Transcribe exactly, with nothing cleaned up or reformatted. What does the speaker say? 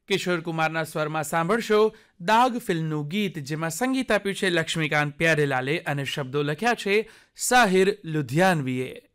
કિશોર કુમારના સ્વરમાં સાંભળશો દાગ ફિલ્મનું ગીત, જેમાં સંગીત આપ્યું છે લક્ષ્મીકાંત પ્યારેલાલે અને શબ્દો લખ્યા છે સાહિર લુધિયાનવીએ.